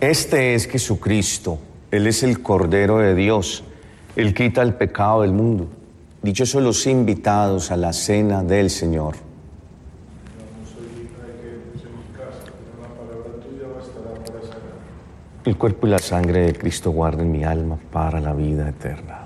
Este es Jesucristo, Él es el Cordero de Dios, Él quita el pecado del mundo. Dichosos los invitados a la cena del Señor. El cuerpo y la sangre de Cristo guarden mi alma para la vida eterna.